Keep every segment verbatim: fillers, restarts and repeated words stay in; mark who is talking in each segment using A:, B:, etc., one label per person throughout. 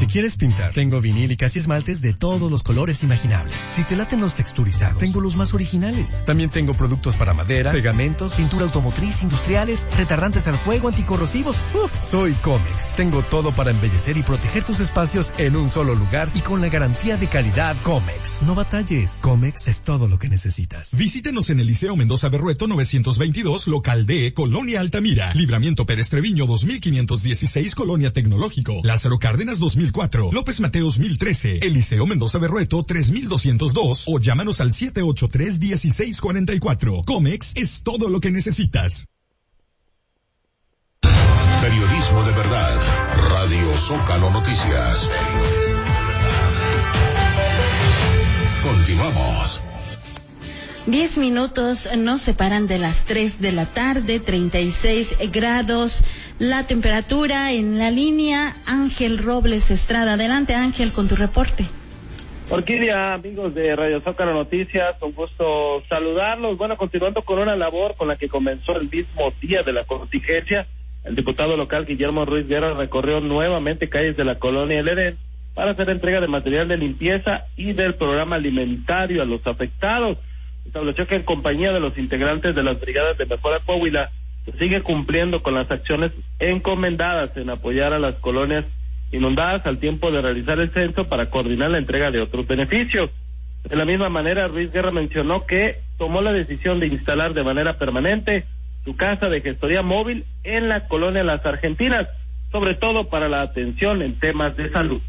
A: quieres pintar, tengo vinílicas y esmaltes de todos los colores imaginables. Si te laten los texturizados, tengo los más originales. También tengo productos para madera, pegamentos, pintura automotriz, industriales, retardantes al fuego, anticorrosivos. Uf, soy Comex. Tengo todo para embellecer y proteger tus espacios en un solo lugar y con la garantía de calidad Comex. No batalles. Comex es todo lo que necesitas.
B: Visítenos en el Liceo Mendoza Berrueto novecientos veintidós, local D, Colonia Altamira. Libramiento Pérez Treviño dos mil quinientos dieciséis, Colonia Tecnológico. Lázaro Cárdenas dos mil cuatro. López Mateos mil trece. El Liceo Mendoza Berrueto tres mil doscientos dos. O llámanos al siete ocho tres, uno seis cuatro cuatro. Comex es todo lo que necesitas.
C: Periodismo de verdad. Radio Zócalo Noticias. Continuamos.
D: Diez minutos nos separan de las tres de la tarde, treinta y seis grados la temperatura. En la línea, Ángel Robles Estrada. Adelante, Ángel, con tu reporte.
E: Orquídea, amigos de Radio Zócalo Noticias, un gusto saludarlos. Bueno, continuando con una labor con la que comenzó el mismo día de la contingencia, el diputado local Guillermo Ruiz Guerra recorrió nuevamente calles de la colonia El Edén para hacer entrega de material de limpieza y del programa alimentario a los afectados. Estableció que en compañía de los integrantes de las brigadas de Mejora Coahuila se sigue cumpliendo con las acciones encomendadas en apoyar a las colonias inundadas al tiempo de realizar el censo para coordinar la entrega de otros beneficios. De la misma manera, Ruiz Guerra mencionó que tomó la decisión de instalar de manera permanente su casa de gestoría móvil en la colonia Las Argentinas, sobre todo para la atención en temas de salud.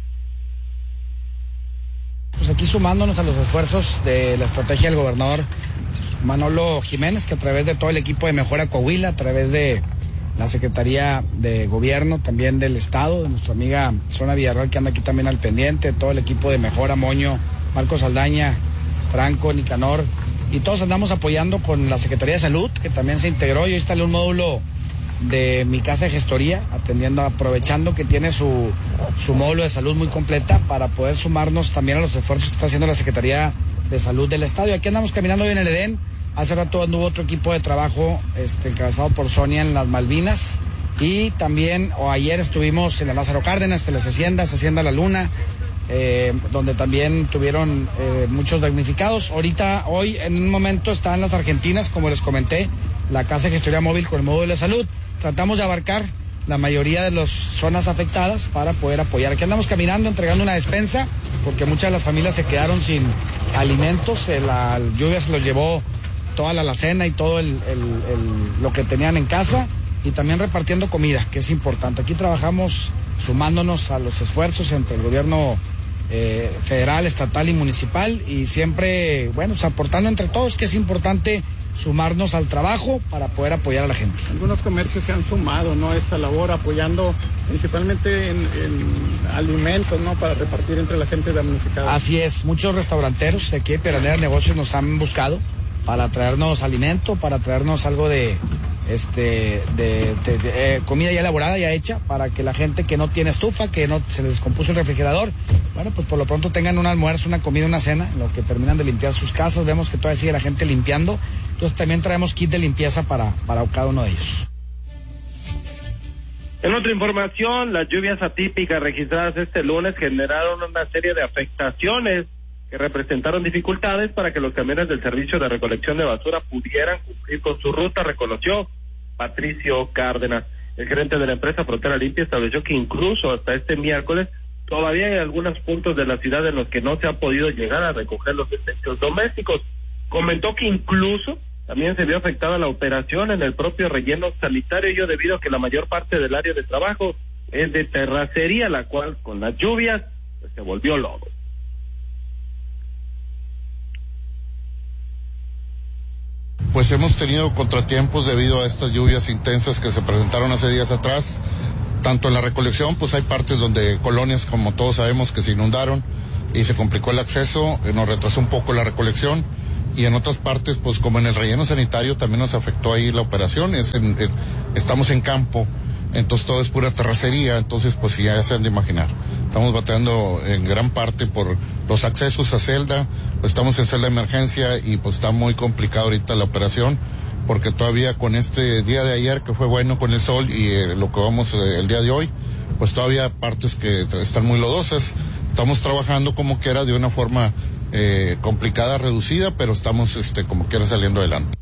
F: Pues aquí sumándonos a los esfuerzos de la estrategia del gobernador Manolo Jiménez, que a través de todo el equipo de Mejora Coahuila, a través de la Secretaría de Gobierno también del Estado, de nuestra amiga Zona Villarreal, que anda aquí también al pendiente, todo el equipo de Mejora, Moño, Marcos Saldaña, Franco, Nicanor, y todos andamos apoyando con la Secretaría de Salud, que también se integró. Yo instalé un módulo de mi casa de gestoría, atendiendo, aprovechando que tiene su, su módulo de salud muy completa para poder sumarnos también a los esfuerzos que está haciendo la Secretaría de Salud del Estado. Y aquí andamos caminando hoy en el Edén. Hace rato anduvo otro equipo de trabajo este, encabezado por Sonia en las Malvinas, y también o ayer estuvimos en la Lázaro Cárdenas, en las Haciendas, Hacienda La Luna, eh, donde también tuvieron eh, muchos damnificados. Ahorita, hoy, en un momento están las Argentinas, como les comenté, la Casa de Gestoría Móvil con el módulo de salud. Tratamos de abarcar la mayoría de las zonas afectadas para poder apoyar. Aquí andamos caminando, entregando una despensa, porque muchas de las familias se quedaron sin alimentos, la lluvia se los llevó toda la alacena y todo el, el, el, lo que tenían en casa, y también repartiendo comida, que es importante. Aquí trabajamos sumándonos a los esfuerzos entre el gobierno eh, federal, estatal y municipal, y siempre, bueno, pues aportando entre todos, que es importante sumarnos al trabajo para poder apoyar a la gente.
G: Algunos comercios se han sumado, ¿no?, a esta labor, apoyando principalmente en, en alimentos, ¿no?, para repartir entre la gente damnificada.
F: Así es, muchos restauranteros de aquí de Piranera Negocios nos han buscado para traernos alimento, para traernos algo de este de, de, de eh, comida ya elaborada, ya hecha, para que la gente que no tiene estufa, que no se les descompuso el refrigerador, bueno, pues por lo pronto tengan un almuerzo, una comida, una cena, en lo que terminan de limpiar sus casas. Vemos que todavía sigue la gente limpiando, entonces también traemos kit de limpieza para, para cada uno de ellos.
E: En otra información, las lluvias atípicas registradas este lunes generaron una serie de afectaciones que representaron dificultades para que los camiones del servicio de recolección de basura pudieran cumplir con su ruta, reconoció Patricio Cárdenas. El gerente de la empresa Frontera Limpia estableció que incluso hasta este miércoles todavía hay algunos puntos de la ciudad en los que no se ha podido llegar a recoger los desechos domésticos. Comentó que incluso también se vio afectada la operación en el propio relleno sanitario, ello debido a que la mayor parte del área de trabajo es de terracería, la cual con las lluvias pues, se volvió lodo.
H: Pues hemos tenido contratiempos debido a estas lluvias intensas que se presentaron hace días atrás. Tanto en la recolección, pues hay partes donde colonias, como todos sabemos, que se inundaron y se complicó el acceso, nos retrasó un poco la recolección, y en otras partes, pues como en el relleno sanitario, también nos afectó ahí la operación. Es en, en, estamos en campo, entonces todo es pura terracería, entonces pues ya se han de imaginar. Estamos batallando en gran parte por los accesos a celda, pues estamos en celda de emergencia y pues está muy complicado ahorita la operación, porque todavía con este día de ayer que fue bueno con el sol y eh, lo que vamos eh, el día de hoy, pues todavía partes que están muy lodosas. Estamos trabajando como quiera de una forma eh, complicada, reducida, pero estamos este, como quiera saliendo adelante.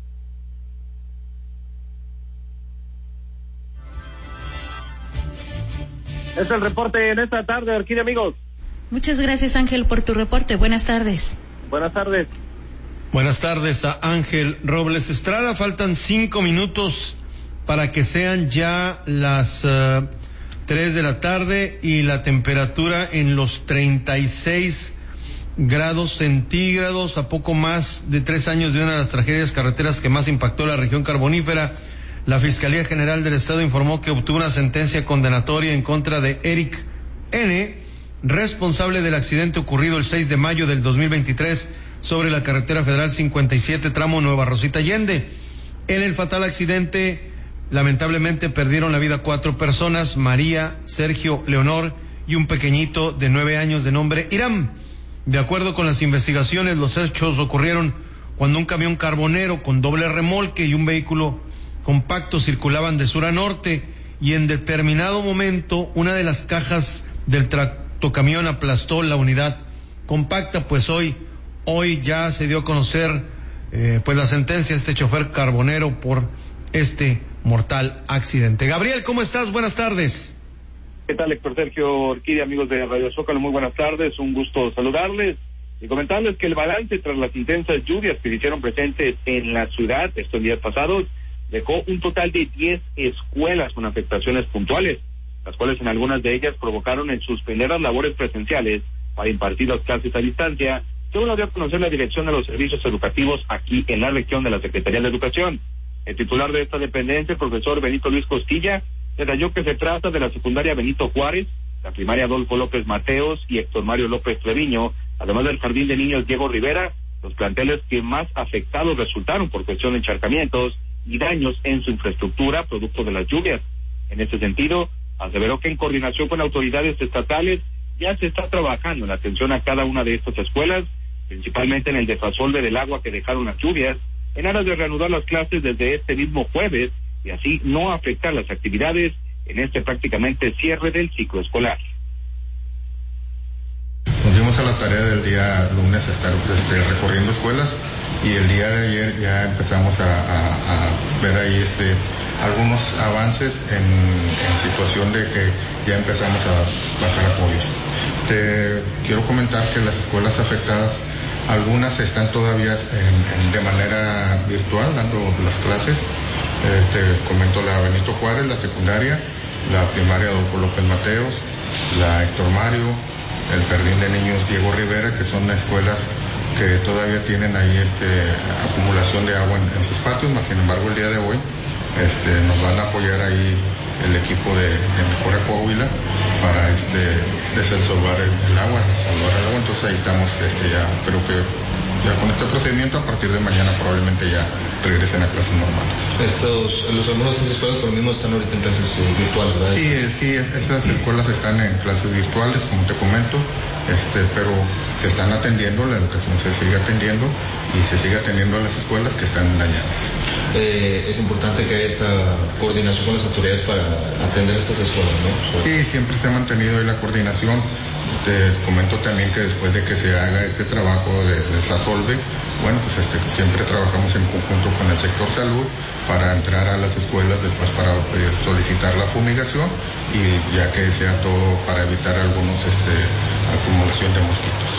E: Es el reporte en esta tarde, Orquídea, amigos.
D: Muchas gracias, Ángel, por tu reporte. Buenas tardes.
E: Buenas tardes.
I: Buenas tardes a Ángel Robles Estrada. Faltan cinco minutos para que sean ya las uh, tres de la tarde y la temperatura en los treinta y seis grados centígrados, a poco más de tres años de una de las tragedias carreteras que más impactó la región carbonífera. La Fiscalía General del Estado informó que obtuvo una sentencia condenatoria en contra de Eric N., responsable del accidente ocurrido el seis de mayo del dos mil veintitrés sobre la carretera federal cincuenta y siete, tramo Nueva Rosita Allende. En el fatal accidente, lamentablemente perdieron la vida cuatro personas: María, Sergio, Leonor y un pequeñito de nueve años de nombre Irán. De acuerdo con las investigaciones, los hechos ocurrieron cuando un camión carbonero con doble remolque y un vehículo compacto circulaban de sur a norte, y en determinado momento una de las cajas del tractocamión aplastó la unidad compacta. Pues hoy hoy ya se dio a conocer eh, pues la sentencia a este chofer carbonero por este mortal accidente. Gabriel, ¿cómo estás? Buenas tardes.
E: ¿Qué tal, Héctor Sergio, Orquídea, amigos de Radio Zócalo? Muy buenas tardes, un gusto saludarles y comentarles que el balance tras las intensas lluvias que se hicieron presentes en la ciudad estos días pasados dejó un total de diez escuelas con afectaciones puntuales, las cuales en algunas de ellas provocaron el suspender las labores presenciales para impartir las clases a distancia, según lo dio a conocer la Dirección de los Servicios Educativos aquí en la región de la Secretaría de Educación. El titular de esta dependencia, el profesor Benito Luis Costilla, detalló que se trata de la secundaria Benito Juárez, la primaria Adolfo López Mateos y Héctor Mario López Treviño, además del Jardín de Niños Diego Rivera, los planteles que más afectados resultaron por cuestión de encharcamientos y daños en su infraestructura producto de las lluvias. En ese sentido, aseveró que en coordinación con autoridades estatales ya se está trabajando en la atención a cada una de estas escuelas, principalmente en el desasolve del agua que dejaron las lluvias, en aras de reanudar las clases desde este mismo jueves y así no afectar las actividades en este prácticamente cierre del ciclo escolar.
H: Nos dimos a la tarea del día lunes estar este, recorriendo escuelas, y el día de ayer ya empezamos a, a, a ver ahí este algunos avances en, en situación de que ya empezamos a bajar apoyos. Te quiero comentar que las escuelas afectadas, algunas están todavía en, en, de manera virtual dando las clases. Eh, te comento la Benito Juárez, la secundaria, la primaria Adolfo López Mateos, la Héctor Mario, el Jardín de Niños Diego Rivera, que son escuelas que todavía tienen ahí este acumulación de agua en, en sus patios, mas sin embargo el día de hoy este nos van a apoyar ahí el equipo de, de Mejora Coahuila para este desalvar el, el agua, salvar el agua. Entonces ahí estamos, este ya creo que ya con este procedimiento a partir de mañana probablemente ya regresen a clases normales.
J: Estos, los alumnos de estas escuelas por lo mismo están ahorita en clases eh, virtuales, ¿verdad?
H: Sí, sí, estas escuelas están en clases virtuales, como te comento, este, pero se están atendiendo, la educación se sigue atendiendo y se sigue atendiendo a las escuelas que están dañadas.
J: Eh, es importante que haya esta coordinación con las autoridades para atender estas escuelas, ¿no?
H: Sí, siempre se ha mantenido ahí la coordinación. Te comento también que después de que se haga este trabajo de desasolve, bueno, pues este, siempre trabajamos en conjunto con el sector salud para entrar a las escuelas después para eh, solicitar la fumigación, y ya que sea todo para evitar algunos este, acumulación de mosquitos.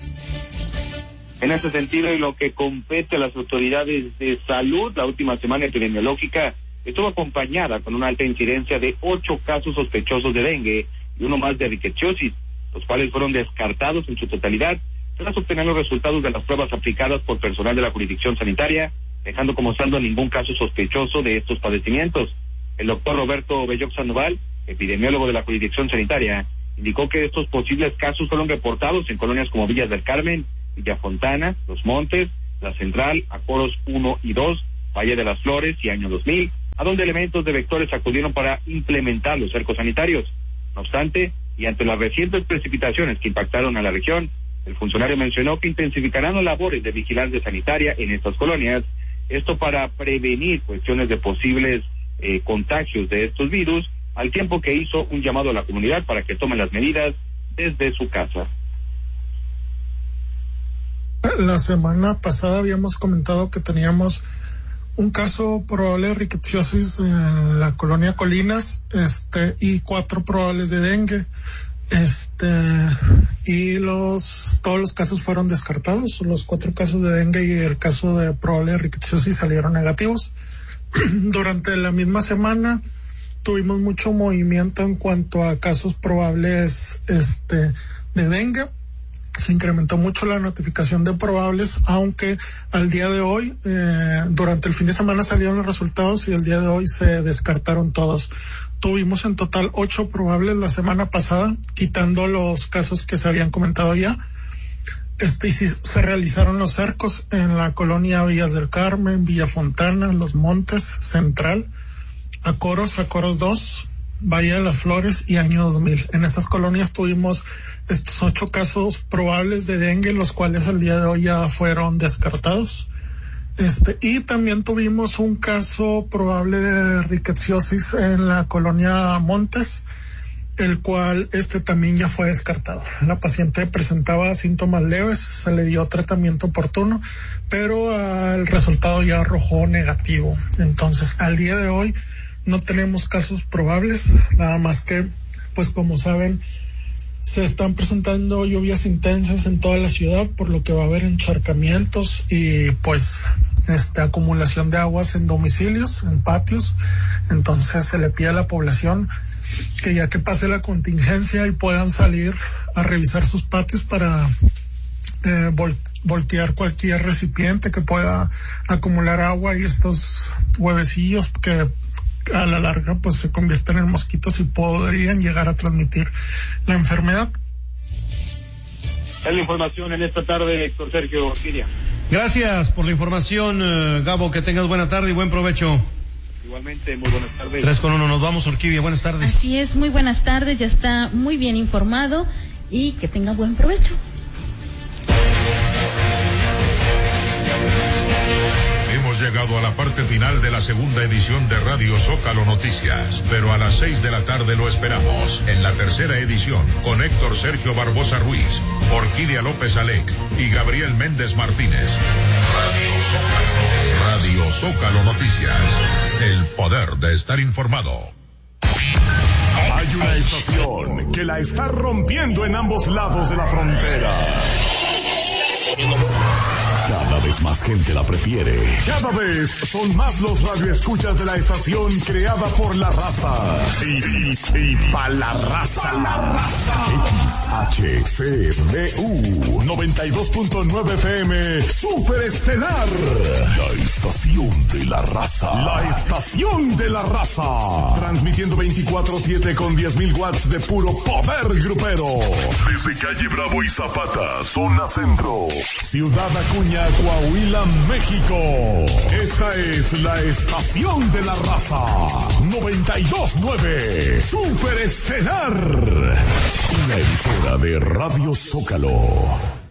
E: En ese sentido, y lo que compete a las autoridades de salud, la última semana epidemiológica estuvo acompañada con una alta incidencia de ocho casos sospechosos de dengue y uno más de riqueciosis, los cuales fueron descartados en su totalidad tras obtener los resultados de las pruebas aplicadas por personal de la jurisdicción sanitaria, dejando como saldo ningún caso sospechoso de estos padecimientos. El doctor Roberto Belloc Sandoval, epidemiólogo de la jurisdicción sanitaria, indicó que estos posibles casos fueron reportados en colonias como Villas del Carmen, Villa Fontana, Los Montes, La Central, Acoros uno y dos, Valle de las Flores y Año dos mil, a donde elementos de vectores acudieron para implementar los cercos sanitarios. No obstante, y ante las recientes precipitaciones que impactaron a la región, el funcionario mencionó que intensificarán las labores de vigilancia sanitaria en estas colonias, esto para prevenir cuestiones de posibles eh, contagios de estos virus
K: al tiempo que hizo un llamado a la comunidad para que tomen las medidas desde su casa.
L: La semana pasada habíamos comentado que teníamos un caso probable de rickettsiosis en la colonia Colinas, este, y cuatro probables de dengue, este, y los, todos los casos fueron descartados. Los cuatro casos de dengue y el caso de probable de rickettsiosis salieron negativos. Durante la misma semana tuvimos mucho movimiento en cuanto a casos probables, este, de dengue. Se incrementó mucho la notificación de probables, aunque al día de hoy, eh, durante el fin de semana salieron los resultados y el día de hoy se descartaron todos. Tuvimos en total ocho probables la semana pasada, quitando los casos que se habían comentado ya. Este, y sí, se realizaron los cercos en la colonia Villas del Carmen, Villa Fontana, Los Montes, Central, Acoros, Acoros dos, Valle de las Flores y Año dos mil. En esas colonias tuvimos estos ocho casos probables de dengue, los cuales al día de hoy ya fueron descartados. Este, y también tuvimos un caso probable de rickettsiosis en la colonia Montes, el cual este también ya fue descartado. La paciente presentaba síntomas leves, se le dio tratamiento oportuno, pero uh, el resultado ya arrojó negativo. Entonces, al día de hoy no tenemos casos probables, nada más que, pues como saben, se están presentando lluvias intensas en toda la ciudad, por lo que va a haber encharcamientos y pues este acumulación de aguas en domicilios, en patios. Entonces se le pide a la población que ya que pase la contingencia y puedan salir a revisar sus patios para eh, vol- voltear cualquier recipiente que pueda acumular agua y estos huevecillos que a la larga pues se convierten en mosquitos y podrían llegar a transmitir la enfermedad.
K: Es la información en esta tarde, Héctor Sergio Orquídea.
I: Gracias por la información, uh, Gabo, que tengas buena tarde y buen provecho.
K: Igualmente, muy buenas tardes.
I: Tres con uno, nos vamos, Orquídea, buenas tardes.
D: Así es, muy buenas tardes, ya está muy bien informado y que tenga buen provecho.
C: Hemos llegado a la parte final de la segunda edición de Radio Zócalo Noticias, pero a las seis de la tarde lo esperamos en la tercera edición con Héctor Sergio Barbosa Ruiz, Orquídea López Alec y Gabriel Méndez Martínez. Radio Zócalo, Radio Zócalo Noticias, el poder de estar informado.
M: Hay una estación que la está rompiendo en ambos lados de la frontera. Cada vez más gente la prefiere. Cada vez son más los radioescuchas de la estación creada por la raza. Y, y, y pa' la raza. La raza. X H C B U noventa y dos punto nueve F M Super Estelar. La estación de la raza. La estación de la raza. Transmitiendo veinticuatro siete con diez mil watts de puro poder grupero. Desde calle Bravo y Zapata, zona centro. Ciudad Acuña, Coahuila, México. Esta es la estación de la raza. noventa y dos punto nueve Super Estelar. Una emisora de Radio Zócalo.